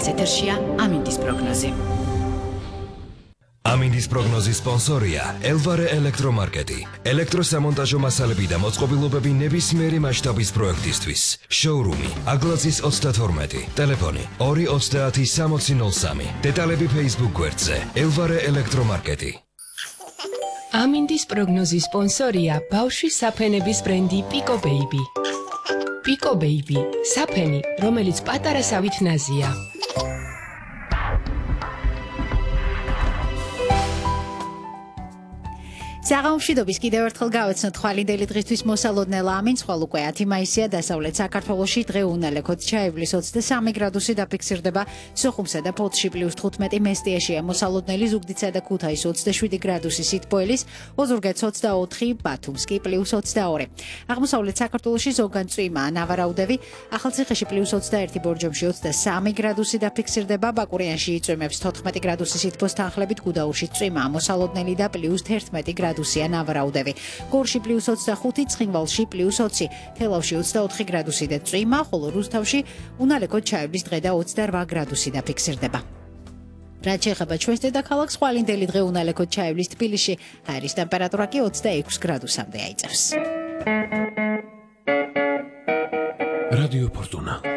დღეს ეთერშია ამინდის პროგნოზი. ამინდის პროგნოზის სპონსორია ელვარე ელექტრომარკეტი. ელექტროსამონტაჟო მასალები და მოწყობილობები ნებისმიერი მასშტაბის პროექტისთვის. შოურუმი აგლაძის 32, ტელეფონი 230 6003. დეტალები Facebook გვერდზე ელვარე ელექტრომარკეტი. ამინდის პროგნოზის სპონსორია ბავშვის საფენების ბრენდი Pico Baby. Pico Baby, საფენი, რომელიც პატარასავით ნაზია. საღამომშვიდობის კიდევ ერთხელ გავეცნოთ ხვალინდელი დღისთვის მოსალოდნელა ამინდს, ხვალ უკვე 10 მაისია დასავლეთ საქართველოში დღე უნალექოთ ჩაივლის 23 გრადუსი დაფიქსირდება, სოხუმსა და ფოთში +15, მესტიაშია მოსალოდნელი, ზუგდიდსა და ქუთაისს 27 გრადუსი სითბოელის, ოზურგეთს 24, ბათუმს კი +22. აღმოსავლეთ საქართველოში ზოგან წვიმაა, ნავარაუდევი, ახალციხეში +21, ბორჯომში 23 გრადუსი დაფიქსირდება, ბაკურიანში იწვიმებს 14 გრადუსი სითბოს თანხლებით, გუდაურში წვიმაა მოსალოდნელი და +11 გრადუსი ნავარაუდევი. გორში +25, ცხინვალში +20, თელავში 24 გრადუსი და წვიმა, ხოლო რუსთავში უნალექოთ ჩაივლის დღე და 28 გრადუსი დაფიქსირდება. რაც შეეხება ჩვენს დედაქალაქს, ხვალინდელი დღე უნალექოთ ჩაივლის თბილისში, ჰაერის ტემპერატურა კი 26 გრადუსამდე აიწევს. რადიო ფორტუნა